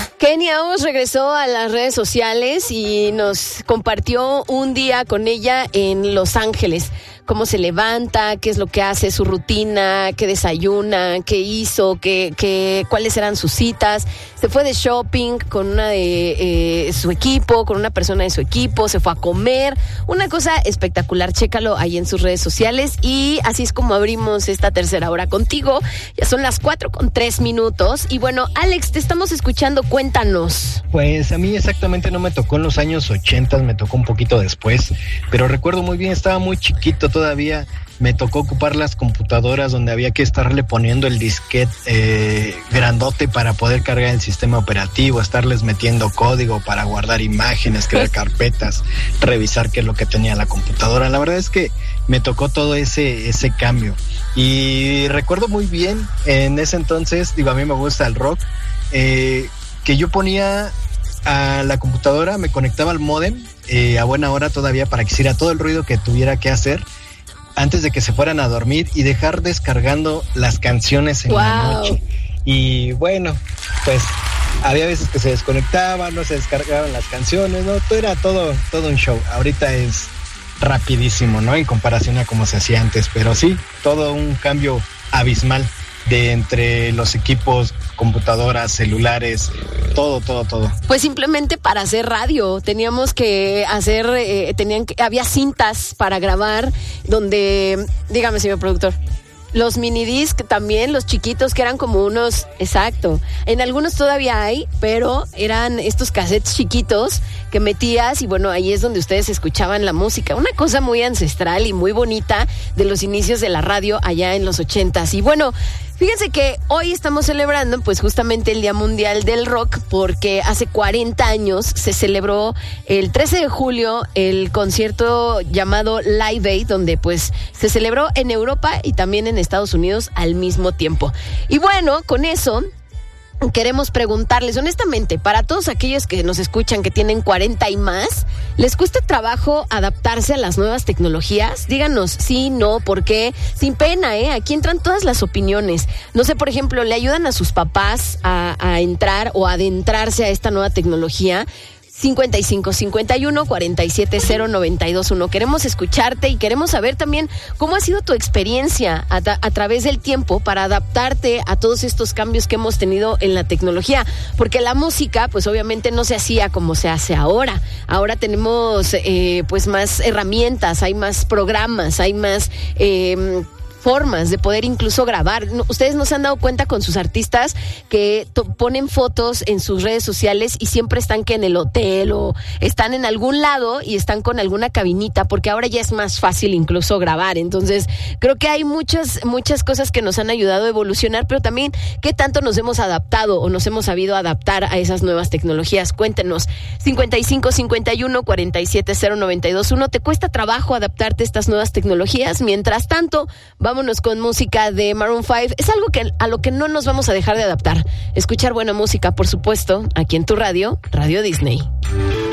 Kenia Os regresó a las redes sociales y nos compartió un día con ella en Los Ángeles. Cómo se levanta, qué es lo que hace, su rutina, qué desayuna, qué hizo, cuáles eran sus citas. Se fue de shopping con una de su equipo, con una persona de su equipo, se fue a comer. Una cosa espectacular, chécalo ahí en sus redes sociales. Y así es como abrimos esta tercera hora contigo. Ya son las 4:03. Y bueno, Alex, te estamos escuchando, cuéntanos. Pues a mí exactamente no me tocó en los años 80, me tocó un poquito después. Pero recuerdo muy bien, estaba muy chiquito todavía, me tocó ocupar las computadoras donde había que estarle poniendo el disquete grandote para poder cargar el sistema operativo, estarles metiendo código para guardar imágenes, crear carpetas, revisar qué es lo que tenía la computadora. La verdad es que me tocó todo ese cambio y recuerdo muy bien en ese entonces, a mí me gusta el rock, que yo ponía a la computadora, me conectaba al módem a buena hora todavía para que hiciera todo el ruido que tuviera que hacer antes de que se fueran a dormir y dejar descargando las canciones en la noche. Y bueno, pues había veces que se desconectaban, no se descargaban las canciones, no, era todo un show. Ahorita es rapidísimo, ¿no? En comparación a cómo se hacía antes, pero sí, todo un cambio abismal de entre los equipos, computadoras, celulares, todo. Pues simplemente para hacer radio teníamos que hacer, había cintas para grabar donde, dígame, señor productor, los minidisc también, los chiquitos que eran como unos, exacto, en algunos todavía hay, pero eran estos cassettes chiquitos que metías y bueno, ahí es donde ustedes escuchaban la música, una cosa muy ancestral y muy bonita de los inicios de la radio allá en los 80s. Y bueno, fíjense que hoy estamos celebrando pues justamente el Día Mundial del Rock porque hace 40 años se celebró el 13 de julio el concierto llamado Live Aid, donde pues se celebró en Europa y también en Estados Unidos al mismo tiempo. Y bueno, con eso queremos preguntarles, honestamente, para todos aquellos que nos escuchan que tienen 40 y más, ¿les cuesta trabajo adaptarse a las nuevas tecnologías? Díganos sí, no, por qué, sin pena, aquí entran todas las opiniones. No sé, por ejemplo, ¿le ayudan a sus papás a entrar o adentrarse a esta nueva tecnología? 55-51-47-0-92-1. Queremos escucharte y queremos saber también cómo ha sido tu experiencia a través del tiempo para adaptarte a todos estos cambios que hemos tenido en la tecnología, porque la música pues obviamente no se hacía como se hace ahora. Ahora tenemos pues más herramientas, hay más programas, hay más formas de poder incluso grabar. Ustedes no se han dado cuenta con sus artistas que ponen fotos en sus redes sociales y siempre están que en el hotel o están en algún lado y están con alguna cabinita, porque ahora ya es más fácil incluso grabar. Entonces creo que hay muchas cosas que nos han ayudado a evolucionar, pero también qué tanto nos hemos adaptado o nos hemos sabido adaptar a esas nuevas tecnologías. Cuéntenos. 55-51-47-0-92-1. ¿Te cuesta trabajo adaptarte a estas nuevas tecnologías? Mientras tanto, vámonos con música de Maroon 5. Es algo a lo que no nos vamos a dejar de adaptar. Escuchar buena música, por supuesto, aquí en tu radio, Radio Disney.